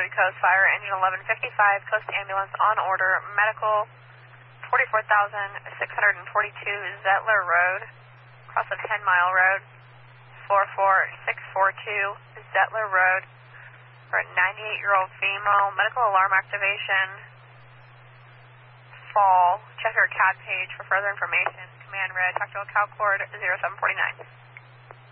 Louis Coast, fire engine 1155, Coast ambulance on order, medical 44,642 Zettler Road, cross of 10-mile road, 44642 Zettler Road, for a 98-year-old female, medical alarm activation, fall, check your CAD page for further information, command red, talk to a CalCord 0749.